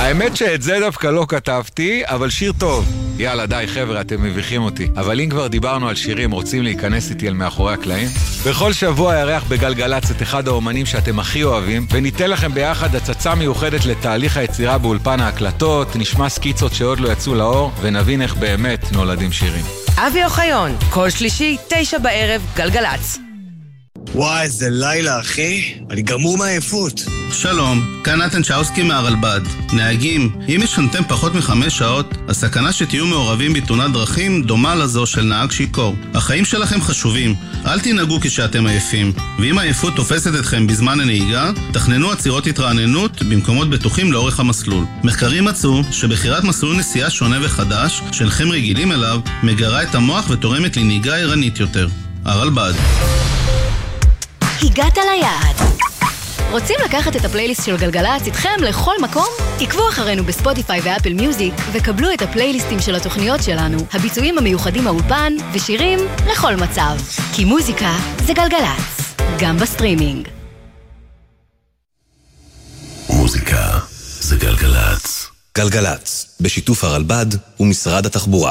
האמת שאת זה דווקא לא כתבתי, אבל שיר טוב. יאללה, די חבר'ה, אתם מביכים אותי. אבל אם כבר דיברנו על שירים, רוצים להיכנס איתי אל מאחורי הקלעים? בכל שבוע ירח בגלגלץ את אחד האומנים שאתם הכי אוהבים, וניתן לכם ביחד הצצה מיוחדת לתהליך היצירה באולפן ההקלטות, נשמע סקיצות שעוד לא יצאו לאור, ונבין איך באמת נולדים שירים. אבי אוחיון, כל שלישי, 9 בערב, גלגלץ. וואי, איזה לילה, אחי. אני גמור מהעייפות. שלום, כאן נתן צ'אוסקי מהרלב"ד. נהגים, אם ישנתם פחות מ5 שעות, הסכנה שתהיו מעורבים בתאונת דרכים דומה לזו של נהג שיכור. החיים שלכם חשובים, אל תנהגו כשאתם עייפים. ואם העייפות תופסת אתכם בזמן הנהיגה, תכננו עצירות התרעננות במקומות בטוחים לאורך המסלול. מחקרים מצאו שבחירת מסלול נסיעה שונה וחדש, שאינכם רגילים אליו, מגרה את המוח ותורמת לנהיגה ערנית יותר. הרלב"ד. הגעת ליעד. רוצים לקחת את הפלייליסט של גלגלץ איתכם לכל מקום? עקבו אחרינו בספוטיפיי ואפל מיוזיק וקבלו את הפלייליסטים של התוכניות שלנו, הביצועים המיוחדים מהאולפן ושירים לכל מצב. כי מוזיקה זה גלגלץ, גם בסטרימינג. מוזיקה זה גלגלץ. גלגלץ, בשיתוף הרלב"ד ומשרד התחבורה.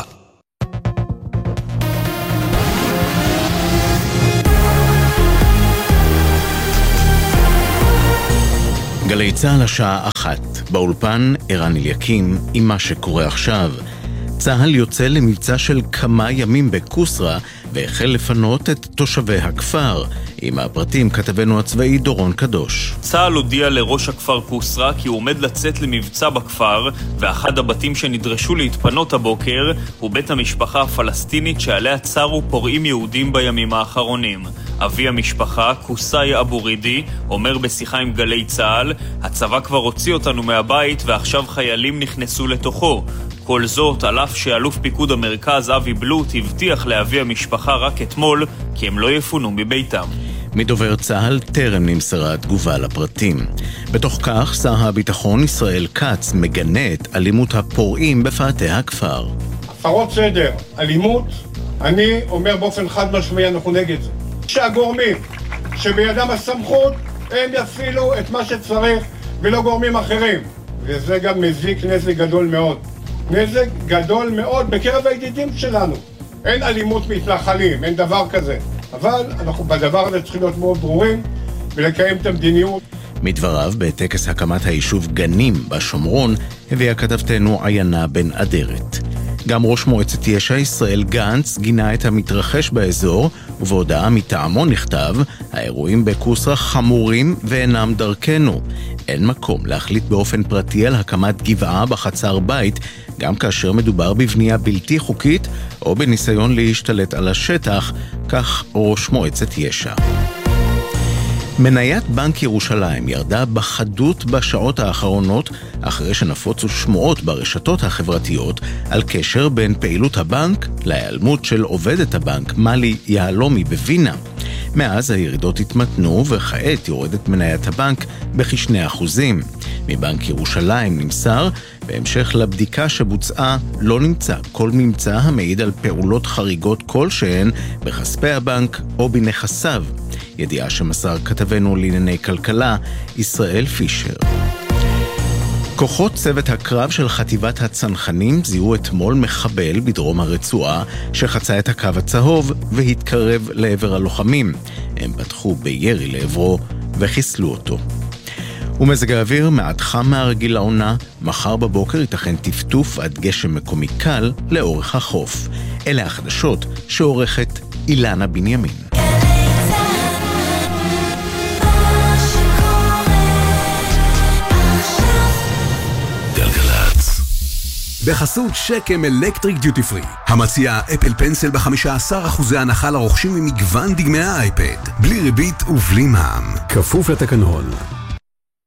גלי צהל השעה 1, באולפן ערן אליקים עם מה שקורה עכשיו. צהל יוצא למבצע של כמה ימים בקוסרה והחל לפנות את תושבי הכפר. עם הפרטים כתבנו הצבאי דורון קדוש. צהל הודיע לראש הכפר קוסרה כי הוא עומד לצאת למבצע בכפר, ואחד הבתים שנדרשו להתפנות הבוקר הוא בית המשפחה הפלסטינית שעליה צרו פורעים יהודים בימים האחרונים. אבי המשפחה, קוסאי אבורידי, אומר בשיחה עם גלי צהל, הצבא כבר הוציא אותנו מהבית ועכשיו חיילים נכנסו לתוכו. כל זאת על אף שאלוף פיקוד המרכז אבי בלוט הבטיח לאבי המשפחה רק אתמול כי הם לא יפונו מביתם. מדובר צהל טרם נמסרה תגובה לפרטים. בתוך כך שר הביטחון ישראל כץ מגנה את אלימות הפורעים בפאתי הכפר. הפרות סדר, אלימות, אני אומר באופן חד משמעי אנחנו נגד זה. שהגורמים שבידם הסמכות הם יפעילו את מה שצריך ולא גורמים אחרים. וזה גם מזיק נזק גדול מאוד. נזק גדול מאוד בקרב הידידים שלנו. אין אלימות מתנחלים, אין דבר כזה. אבל אנחנו בדבר הזה צריכים להיות מאוד ברורים ולקיים את המדיניות. מדבריו, בטקס הקמת היישוב גנים בשומרון, הביאה כתבתנו עיינה בן אדרת. גם ראש מועצת יש"ע ישראל גנץ גינה את המתרחש באזור, ובהודעה מטעמו נכתב, האירועים בקוסרה חמורים ואינם דרכנו. אין מקום להחליט באופן פרטי על הקמת גבעה בחצר בית, גם כאשר מדובר בבנייה בלתי חוקית או בניסיון להשתלט על השטח, כך ראש מועצת יש"ע. מניית בנק ירושלים ירדה בחדות בשעות האחרונות אחרי שנפוצו שמועות ברשתות החברתיות על קשר בין פעילות הבנק להיעלמות של עובדת הבנק מלי יהלומי בווינה. מאז הירידות התמתנו וכעת יורדת מניית הבנק בכ2%. מבנק ירושלים נמסר, בהמשך לבדיקה שבוצעה לא נמצא כל ממצא המעיד על פעולות חריגות כלשהן בכספי הבנק או בנכסיו. ידיעה שמסר כתבנו לענייני כלכלה ישראל פישר. כוחות צוות הקרב של חטיבת הצנחנים זיהו אתמול מחבל בדרום הרצועה שחצה את הקו הצהוב והתקרב לעבר הלוחמים. הם פתחו בירי לעברו וחיסלו אותו. ומזג האוויר מעט חם מהרגיל לעונה, מחר בבוקר ייתכן טפטוף עד גשם מקומי קל לאורך החוף. אלה החדשות שעורכת אילנה בנימין. בחסות שקם אלקטריק דיוטי פרי, המציע אפל פנסל ב15% הנחה לרוכשים ממגוון דגמי האייפד, בלי ריבית ובלי מע"מ. כפוף לתקנון.